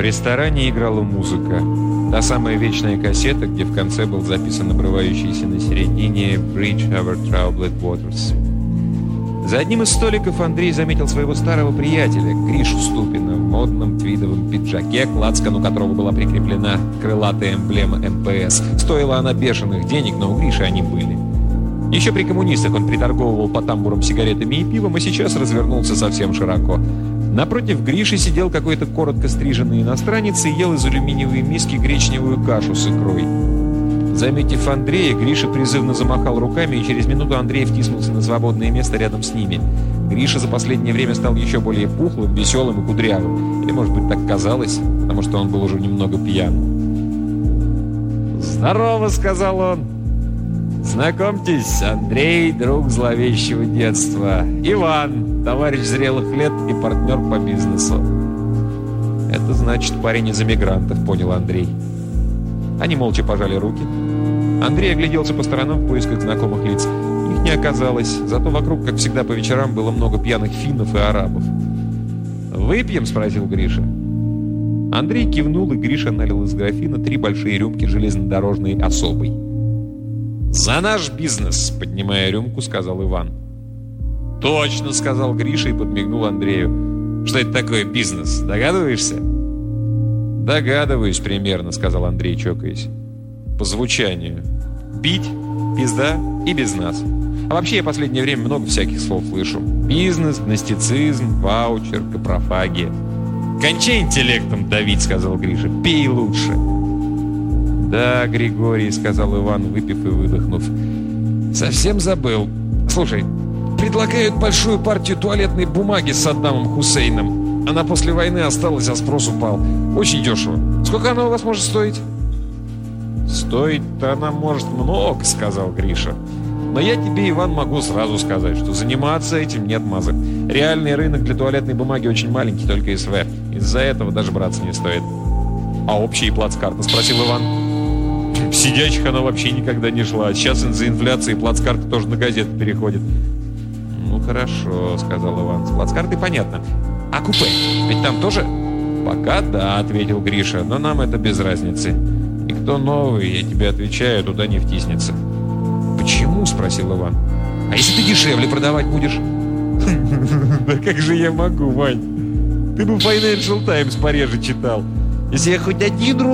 ресторане играла музыка. Та самая вечная кассета, где в конце был записан обрывающийся на середине «Bridge over troubled waters». За одним из столиков Андрей заметил своего старого приятеля, Гришу Ступина, в модном твидовом пиджаке, к лацкану которого была прикреплена крылатая эмблема МПС. Стоила она бешеных денег, но у Гриши они были. Еще при коммунистах он приторговывал по тамбурам сигаретами и пивом, а сейчас развернулся совсем широко. Напротив Гриши сидел какой-то коротко стриженный иностранец и ел из алюминиевой миски гречневую кашу с икрой. Заметив Андрея, Гриша призывно замахал руками, и через минуту Андрей втиснулся на свободное место рядом с ними. Гриша за последнее время стал еще более пухлым, веселым и кудрявым. Или, может быть, так казалось, потому что он был уже немного пьян. «Здорово!» — сказал он. «Знакомьтесь, Андрей, друг зловещего детства. Иван, товарищ зрелых лет и партнер по бизнесу». «Это значит, парень из эмигрантов», — понял Андрей. Они молча пожали руки. Андрей огляделся по сторонам в поисках знакомых лиц. Их не оказалось, зато вокруг, как всегда по вечерам, было много пьяных финнов и арабов. «Выпьем?» — спросил Гриша. Андрей кивнул, и Гриша налил из графина 3 большие рюмки железнодорожной особой. «За наш бизнес!» — поднимая рюмку, сказал Иван. «Точно!» — сказал Гриша и подмигнул Андрею. «Что это такое бизнес? Догадываешься?» «Догадываюсь примерно», — сказал Андрей, чокаясь. «По звучанию. Бить, пизда и без нас. А вообще я в последнее время много всяких слов слышу. Бизнес, гностицизм, ваучер, капрофагия». «Кончай интеллектом давить», — сказал Гриша. «Пей лучше». «Да, Григорий», — сказал Иван, выпив и выдохнув. «Совсем забыл. Слушай, предлагают большую партию туалетной бумаги с Саддамом Хусейном. Она после войны осталась, а спрос упал. Очень дешево. Сколько она у вас может стоить?» «Стоить-то она может много», — сказал Гриша. «Но я тебе, Иван, могу сразу сказать, что заниматься этим нет мазы. Реальный рынок для туалетной бумаги очень маленький, только СВ. Из-за этого даже браться не стоит». «А общая плацкарта?» — спросил Иван. «В сидячих она вообще никогда не шла. Сейчас из-за инфляции плацкарты тоже на газеты переходят». «Ну хорошо», — сказал Иван. «С плацкартой понятно. А купе? Ведь там тоже?» «Пока да», — ответил Гриша, — «но нам это без разницы. Никто новый, я тебе отвечаю, туда не втиснется». «Почему?» — спросил Иван. «А если ты дешевле продавать будешь?» «Да как же я могу, Вань? Ты бы Financial Times пореже читал. Если я хоть один